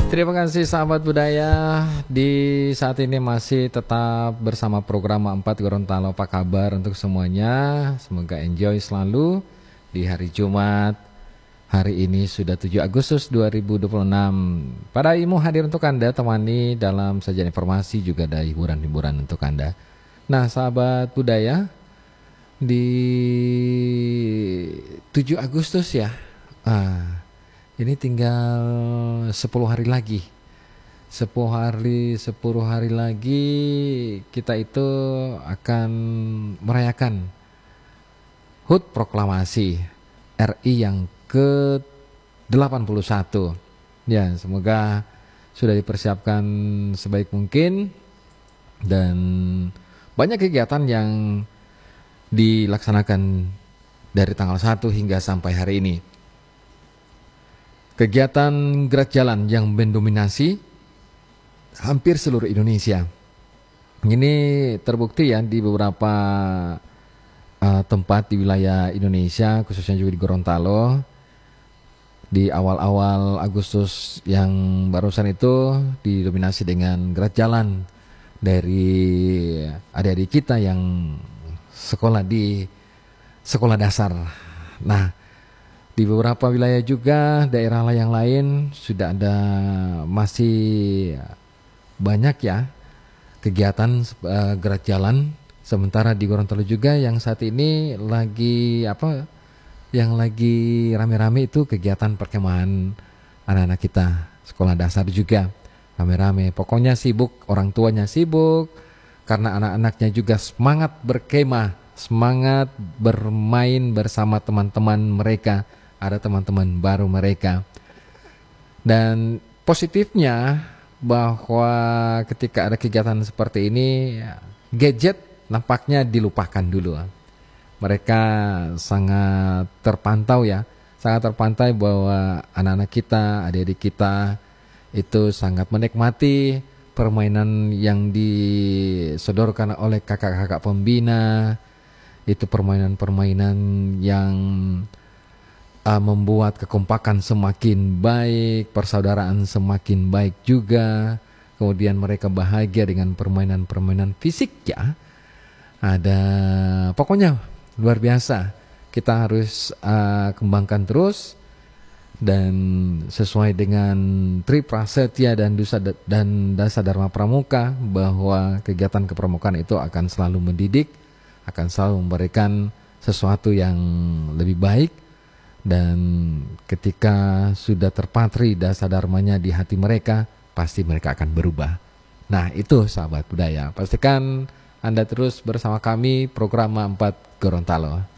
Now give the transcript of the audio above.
Terima kasih sahabat budaya. Di saat ini masih tetap bersama program 4 Gorontalo. Apa kabar untuk semuanya? Semoga enjoy selalu di hari Jumat. Hari ini sudah 7 Agustus 2026. Pada Imu hadir untuk Anda, temani dalam sajian informasi, juga ada hiburan-hiburan untuk Anda. Nah sahabat budaya, di 7 Agustus ya, ini tinggal 10 hari lagi. 10 hari lagi kita itu akan merayakan HUT Proklamasi RI yang ke-81. Ya, semoga sudah dipersiapkan sebaik mungkin dan banyak kegiatan yang dilaksanakan dari tanggal 1 hingga sampai hari ini. Kegiatan gerak jalan yang mendominasi hampir seluruh Indonesia. Ini terbukti ya di beberapa tempat di wilayah Indonesia, khususnya juga di Gorontalo. Di awal-awal Agustus yang barusan itu didominasi dengan gerak jalan dari adik-adik kita yang sekolah di sekolah dasar. Nah, di beberapa wilayah juga daerah yang lain sudah ada masih banyak ya kegiatan gerak jalan. Sementara di Gorontalo juga yang saat ini lagi yang lagi rame-rame itu kegiatan perkemahan anak-anak kita sekolah dasar juga rame-rame. Pokoknya sibuk, orang tuanya sibuk karena anak-anaknya juga semangat berkemah, semangat bermain bersama teman-teman mereka. Ada teman-teman baru mereka. Dan positifnya bahwa ketika ada kegiatan seperti ini, gadget nampaknya dilupakan dulu. Mereka sangat terpantau ya, sangat terpantau bahwa anak-anak kita, adik-adik kita itu sangat menikmati permainan yang disodorkan oleh kakak-kakak pembina. Itu permainan-permainan yang membuat kekompakan semakin baik, persaudaraan semakin baik juga. Kemudian mereka bahagia dengan permainan-permainan fisik ya. Ada pokoknya luar biasa. Kita harus kembangkan terus dan sesuai dengan Tri Prasetya dan Dasa Dharma Pramuka bahwa kegiatan kepramukaan itu akan selalu mendidik, akan selalu memberikan sesuatu yang lebih baik. Dan ketika sudah terpatri dasa dharmanya di hati mereka, pasti mereka akan berubah. Nah itu sahabat budaya, pastikan Anda terus bersama kami program 4 Gorontalo.